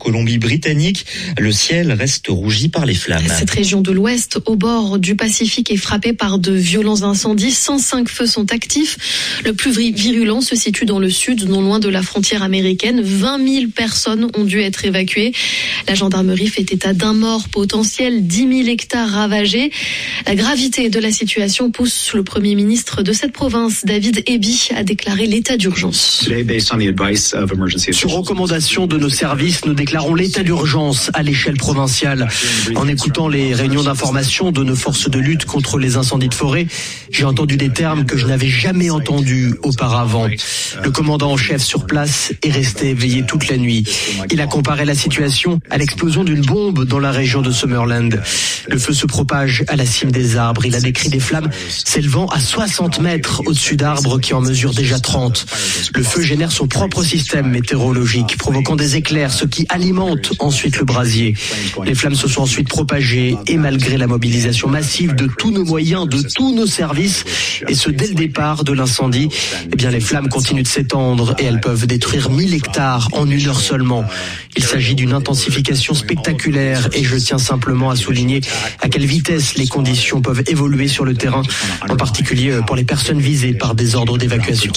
Colombie-Britannique. Le ciel reste rougi par les flammes. Cette région de l'Ouest, au bord du Pacifique, est frappée par de violents incendies. 105 feux sont actifs. Le plus virulent se situe dans le sud, non loin de la frontière américaine. 20 000 personnes ont dû être évacuées. La gendarmerie fait état d'un mort potentiel, 10 000 hectares ravagés. La gravité de la situation pousse le Premier ministre de cette province, David Eby, à déclarer l'état d'urgence. Sur recommandation de nos services, nous déclarons l'état d'urgence à l'échelle provinciale. En écoutant les réunions d'information de nos forces de lutte contre les incendies de forêt, j'ai entendu des termes que je n'avais jamais entendus auparavant. Le commandant en chef sur place est resté éveillé toute la nuit. Il a comparé la situation à l'explosion d'une bombe dans la région de Summerland. Le feu se propage à la cime des arbres. Il a décrit des flammes s'élevant à 60 mètres au-dessus d'arbres qui en mesurent déjà 30. Le feu génère son propre système météorologique, provoquant des éclairs, ce qui alimente ensuite le brasier. Les flammes se sont ensuite propagées et malgré la mobilisation massive de tous nos moyens, de tous nos services, et ce dès le départ de l'incendie, les flammes continuent de s'étendre et elles peuvent détruire 1000 hectares en 1 heure seulement. Il s'agit d'une intensification spectaculaire et je tiens simplement à souligner à quelle vitesse les conditions peuvent évoluer sur le terrain, en particulier pour les personnes visées par des ordres d'évacuation.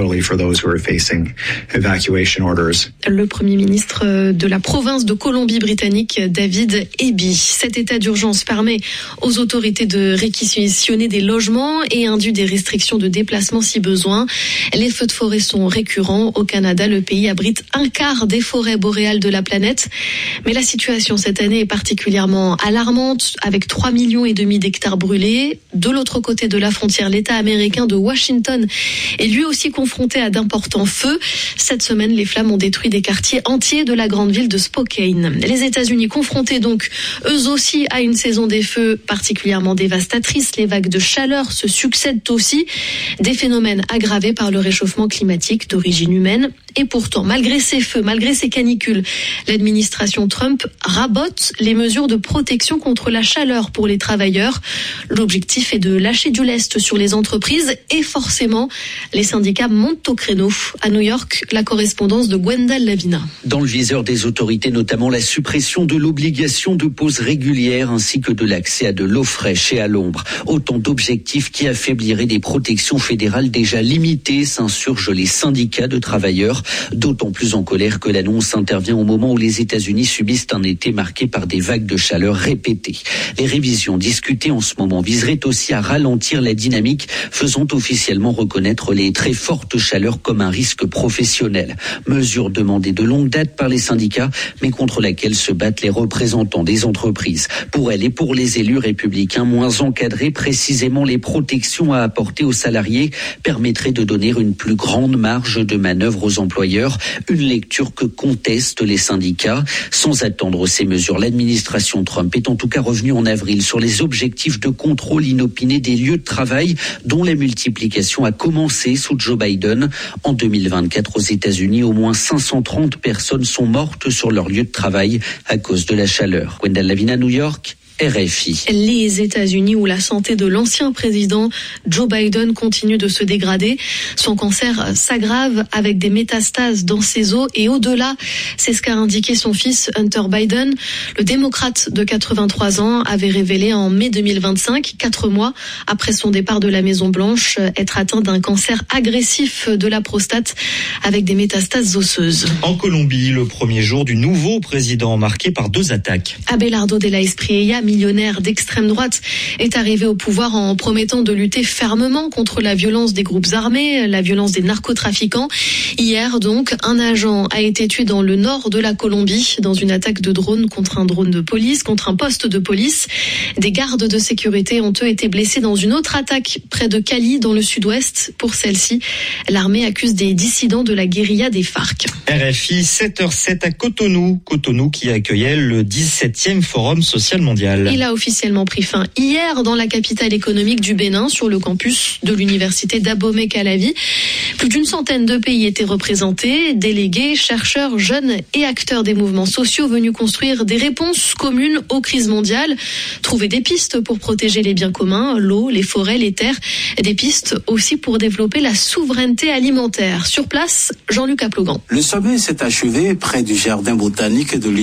Le Premier ministre de la province de Colombie-Britannique, David Eby. Cet état d'urgence permet aux autorités de réquisitionner des logements et induit des restrictions de déplacement si besoin. Les feux de forêt sont récurrents. Au Canada, le pays abrite 1/4 des forêts boréales de la planète. Mais la situation cette année est particulièrement alarmante, avec 3,5 millions d'hectares brûlés. De l'autre côté de la frontière, l'État américain de Washington est lui aussi confronté à d'importants feux. Cette semaine, les flammes ont détruit des quartiers entiers de la grande ville de Spokane. Les États-Unis confrontés donc, eux aussi, à une saison des feux particulièrement dévastatrice. Les vagues de chaleur se succèdent aussi, des phénomènes aggravés par le réchauffement climatique d'origine humaine. Et pourtant, malgré ces feux, malgré ces canicules, l'administration Trump rabote les mesures de protection contre la chaleur pour les travailleurs. L'objectif est de lâcher du lest sur les entreprises et forcément, les syndicats montent au créneau. À New York, la correspondance de Gwendal Lavina. Dans le viseur des autorités, notamment la suppression de l'obligation de pause régulière ainsi que de l'accès à de l'eau fraîche et à l'ombre. Autant d'objectifs qui affaibliraient des protections fédérales déjà limitées, s'insurgent les syndicats de travailleurs, d'autant plus en colère que l'annonce intervient au moment où les États-Unis subissent un été marqué par des vagues de chaleur répétées. Les révisions discutées en ce moment viseraient aussi à ralentir la dynamique, faisant officiellement reconnaître les très fortes chaleurs comme un risque professionnel. Mesure demandée de longue date par les syndicats, mais contre laquelle se battent les représentants des entreprises. Pour elles et pour les élus républicains, moins encadrer précisément les protections à apporter aux salariés permettrait de donner une plus grande marge de manœuvre aux employeurs, une lecture que contestent les syndicats. Sans attendre ces mesures, l'administration Trump est en tout cas revenue en avril sur les objectifs de contrôle inopiné des lieux de travail, dont la multiplication a commencé sous Joe Biden. En 2024, aux États-Unis, au moins 530 personnes sont mortes sur leur lieu de travail à cause de la chaleur. Gwendal Lavina, New York. RFI. Les États-Unis où la santé de l'ancien président Joe Biden continue de se dégrader. Son cancer s'aggrave avec des métastases dans ses os et au-delà, c'est ce qu'a indiqué son fils Hunter Biden. Le démocrate de 83 ans avait révélé en mai 2025, 4 mois après son départ de la Maison-Blanche, être atteint d'un cancer agressif de la prostate avec des métastases osseuses. En Colombie, le premier jour du nouveau président marqué par 2 attaques. Abelardo de la Espriella, millionnaire d'extrême droite, est arrivé au pouvoir en promettant de lutter fermement contre la violence des groupes armés, la violence des narcotrafiquants. Hier, donc, un agent a été tué dans le nord de la Colombie dans une attaque de drone contre un drone de police, contre un poste de police. Des gardes de sécurité ont eux été blessés dans une autre attaque près de Cali, dans le sud-ouest. Pour celle-ci, l'armée accuse des dissidents de la guérilla des FARC. RFI, 7h07 à Cotonou. Cotonou qui accueillait le 17e Forum social mondial. Il a officiellement pris fin hier dans la capitale économique du Bénin, sur le campus de l'université d'Abomey-Calavi. Plus d'une centaine de pays étaient représentés, délégués, chercheurs, jeunes et acteurs des mouvements sociaux venus construire des réponses communes aux crises mondiales, trouver des pistes pour protéger les biens communs, l'eau, les forêts, les terres, des pistes aussi pour développer la souveraineté alimentaire. Sur place, Jean-Luc Aplogan. Le sommet s'est achevé près du jardin botanique de